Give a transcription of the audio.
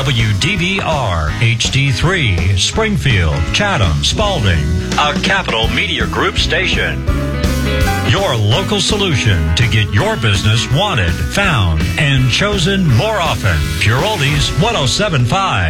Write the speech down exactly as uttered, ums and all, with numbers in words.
W D B R H D three, Springfield, Chatham, Spalding, a Capital Media Group station. Your local solution to get your business wanted, found, and chosen more often. Pure Oldies one oh seven point five.